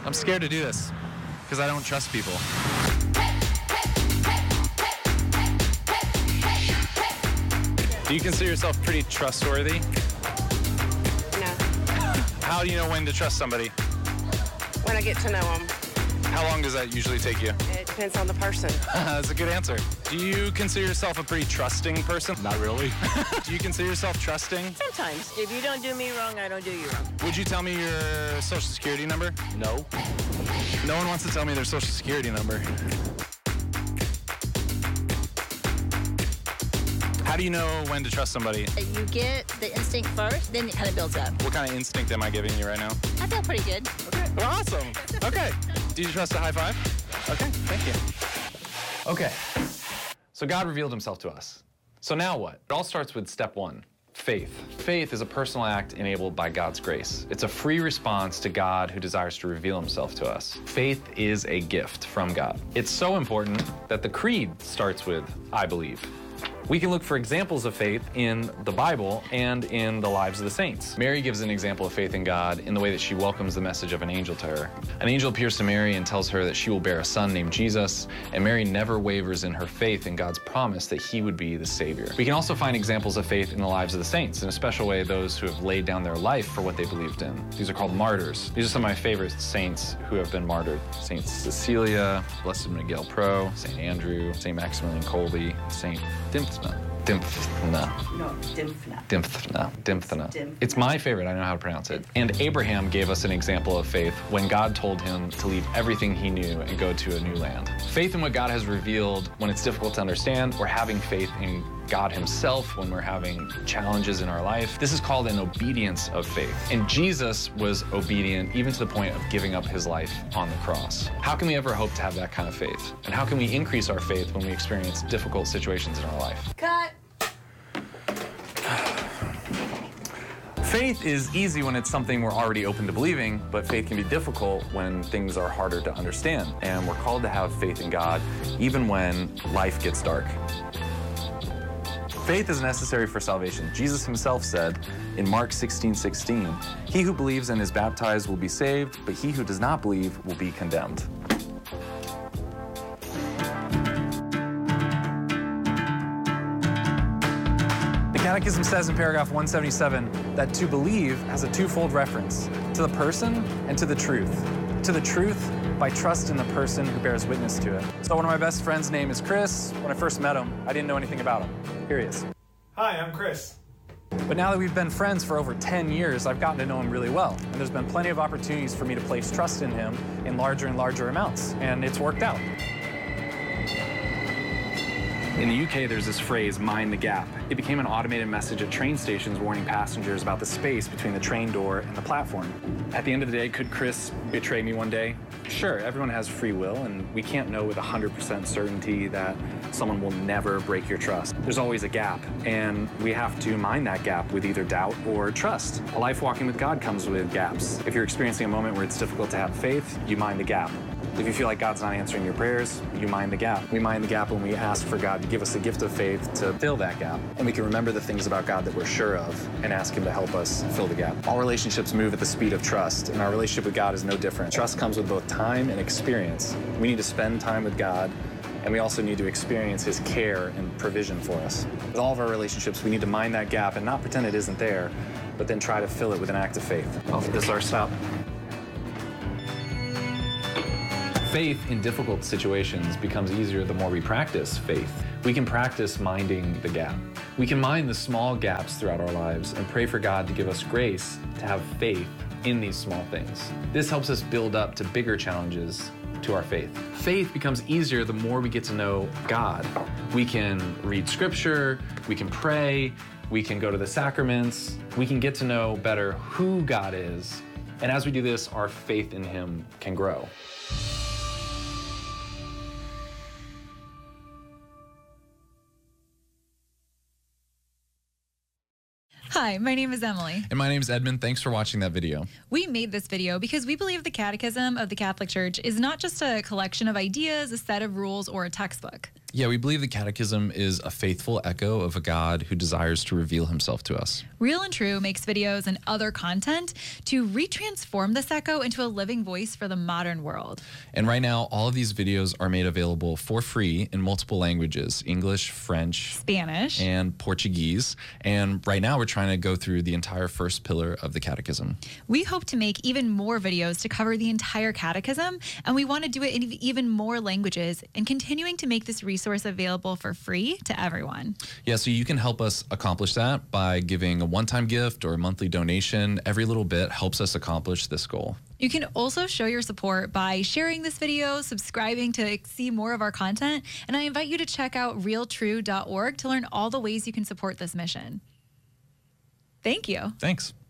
I'm scared to do this because I don't trust people. Do you consider yourself pretty trustworthy? No. How do you know when to trust somebody? When I get to know them. How long does that usually take you? It depends on the person. That's a good answer. Do you consider yourself a pretty trusting person? Not really. Do you consider yourself trusting? Sometimes. If you don't do me wrong, I don't do you wrong. Would you tell me your social security number? No. No one wants to tell me their social security number. How do you know when to trust somebody? You get the instinct first, then it kind of builds up. What kind of instinct am I giving you right now? I feel pretty good. Okay, well, awesome. Okay. Do you trust a high five? Okay, thank you. Okay, so God revealed himself to us. So now what? It all starts with step one, faith. Faith is a personal act enabled by God's grace. It's a free response to God who desires to reveal himself to us. Faith is a gift from God. It's so important that the creed starts with, I believe. We can look for examples of faith in the Bible and in the lives of the saints. Mary gives an example of faith in God in the way that she welcomes the message of an angel to her. An angel appears to Mary and tells her that she will bear a son named Jesus, and Mary never wavers in her faith in God's promise that he would be the Savior. We can also find examples of faith in the lives of the saints, in a special way those who have laid down their life for what they believed in. These are called martyrs. These are some of my favorite saints who have been martyred. Saint Cecilia, Blessed Miguel Pro, Saint Andrew, Saint Maximilian Kolbe, Saint Dymphna. It's my favorite. I know how to pronounce it. And Abraham gave us an example of faith when God told him to leave everything he knew and go to a new land. Faith in what God has revealed when it's difficult to understand, or having faith in God himself when we're having challenges in our life. This is called an obedience of faith. And Jesus was obedient even to the point of giving up his life on the cross. How can we ever hope to have that kind of faith? And how can we increase our faith when we experience difficult situations in our life? Cut. Faith is easy when it's something we're already open to believing, but faith can be difficult when things are harder to understand. And we're called to have faith in God even when life gets dark. Faith is necessary for salvation. Jesus himself said in Mark 16:16, "He who believes and is baptized will be saved, but he who does not believe will be condemned." The Catechism says in paragraph 177 that to believe has a twofold reference, to the person and to the truth. To the truth by trust in the person who bears witness to it. So one of my best friends' name is Chris. When I first met him, I didn't know anything about him. Here he is. Hi, I'm Chris. But now that we've been friends for over 10 years, I've gotten to know him really well. And there's been plenty of opportunities for me to place trust in him in larger and larger amounts. And it's worked out. In the UK, there's this phrase, mind the gap. It became an automated message at train stations warning passengers about the space between the train door and the platform. At the end of the day, could Chris betray me one day? Sure, everyone has free will, and we can't know with 100% certainty that someone will never break your trust. There's always a gap, and we have to mind that gap with either doubt or trust. A life walking with God comes with gaps. If you're experiencing a moment where it's difficult to have faith, you mind the gap. If you feel like God's not answering your prayers, you mind the gap. We mind the gap when we ask for God to give us the gift of faith to fill that gap. And we can remember the things about God that we're sure of and ask him to help us fill the gap. All relationships move at the speed of trust, and our relationship with God is no different. Trust comes with both time and experience. We need to spend time with God, and we also need to experience his care and provision for us. With all of our relationships, we need to mind that gap and not pretend it isn't there, but then try to fill it with an act of faith. Oh, this is our stop. Faith in difficult situations becomes easier the more we practice faith. We can practice minding the gap. We can mind the small gaps throughout our lives and pray for God to give us grace to have faith in these small things. This helps us build up to bigger challenges to our faith. Faith becomes easier the more we get to know God. We can read scripture, we can pray, we can go to the sacraments, we can get to know better who God is. And as we do this, our faith in him can grow. Hi, my name is Emily. And my name is Edmund. Thanks for watching that video. We made this video because we believe the Catechism of the Catholic Church is not just a collection of ideas, a set of rules, or a textbook. Yeah, we believe the Catechism is a faithful echo of a God who desires to reveal himself to us. Real and True makes videos and other content to retransform this echo into a living voice for the modern world. And right now, all of these videos are made available for free in multiple languages: English, French, Spanish, and Portuguese. And right now, we're trying to go through the entire first pillar of the Catechism. We hope to make even more videos to cover the entire Catechism, and we want to do it in even more languages and continuing to make this resource available for free to everyone. Yeah, so you can help us accomplish that by giving a one-time gift or a monthly donation. Every little bit helps us accomplish this goal. You can also show your support by sharing this video, subscribing to see more of our content, and I invite you to check out realtrue.org to learn all the ways you can support this mission. Thank you. Thanks.